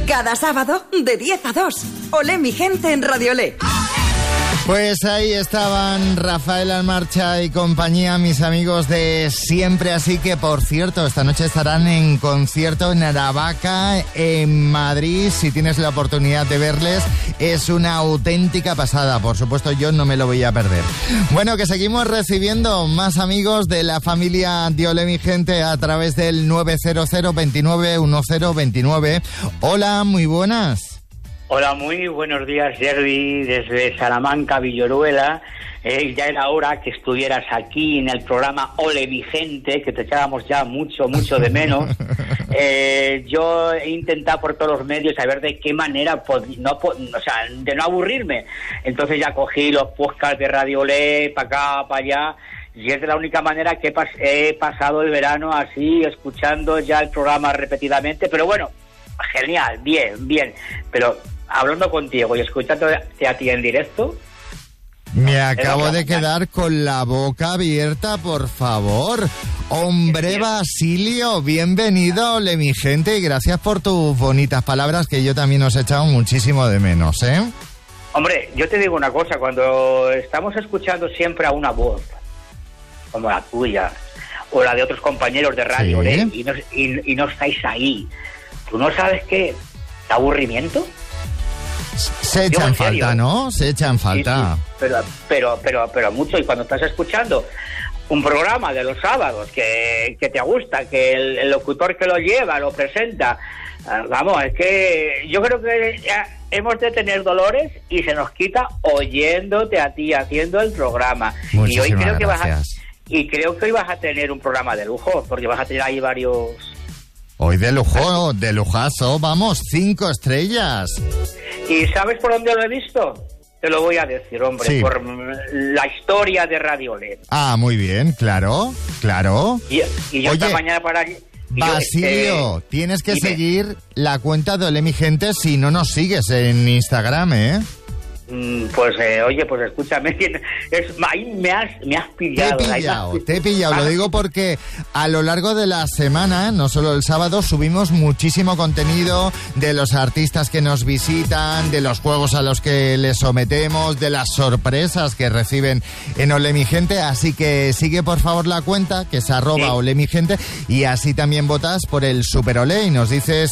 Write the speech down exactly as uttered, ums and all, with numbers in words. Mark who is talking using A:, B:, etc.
A: Cada sábado, de diez a dos. Olé mi gente en Radio Olé.
B: Pues ahí estaban Rafael Almarcha y compañía, mis amigos de siempre. Así que, por cierto, esta noche estarán en concierto en Aravaca, en Madrid. Si tienes la oportunidad de verles, es una auténtica pasada. Por supuesto, yo no me lo voy a perder. Bueno, que seguimos recibiendo más amigos de la familia de Olé mi gente a través del nueve cero cero, veintinueve, diez veintinueve. Hola, muy buenas.
C: Hola, muy buenos días, Jerry, desde Salamanca, Villoruela. Eh, ya era hora que estuvieras aquí en el programa Ole mi gente, que te echábamos ya mucho, mucho de menos. Eh, yo he intentado por todos los medios saber de qué manera, pod- no, po- o sea, de no aburrirme. Entonces ya cogí los podcasts de Radio Olé, para acá, para allá. Y es de la única manera que he, pas- he pasado el verano así, escuchando ya el programa repetidamente. Pero bueno, genial, bien, bien. Pero hablando contigo y escuchándote a ti en directo...
B: Me acabo de quedar con la boca abierta, por favor. Hombre Basilio, bienvenido a Olé mi gente y gracias por tus bonitas palabras que yo también os he echado muchísimo de menos, ¿eh?
C: Hombre, yo te digo una cosa, cuando estamos escuchando siempre a una voz, como la tuya, o la de otros compañeros de radio,
B: ¿sí?
C: ¿eh? y, no, y, y no estáis ahí, ¿tú no sabes qué? ¿Qué aburrimiento?
B: Se echan falta, ¿no? Se echan falta.
C: Sí, sí, pero, pero, pero, pero mucho. Y cuando estás escuchando un programa de los sábados que, que te gusta, que el, el locutor que lo lleva, lo presenta, uh, vamos, es que yo creo que ya hemos de tener dolores y se nos quita oyéndote a ti haciendo el programa.
B: Muchísimas
C: y hoy creo que vas a,
B: gracias.
C: y creo que hoy vas a tener un programa de lujo, porque vas a tener ahí varios...
B: Hoy de lujo, de lujazo, vamos, cinco estrellas.
C: ¿Y sabes por dónde lo he visto? Te lo voy a decir, hombre,
B: sí.
C: Por la historia de Radio Olé.
B: Ah, muy bien, claro, claro.
C: Y, y yo
B: Oye,
C: esta mañana para... y
B: Basilio,
C: yo, eh,
B: tienes que
C: dime.
B: seguir la cuenta de Olé mi gente si no nos sigues en Instagram, ¿eh?
C: Pues, eh, oye, pues escúchame, es, ahí me has, me has pillado.
B: Te he pillado, te he pillado, lo digo porque a lo largo de la semana, no solo el sábado, subimos muchísimo contenido de los artistas que nos visitan, de los juegos a los que les sometemos, de las sorpresas que reciben en Olé mi gente, así que sigue por favor la cuenta, que es arroba
C: sí.
B: Olé mi gente, y así también votas por el Super Olé y nos dices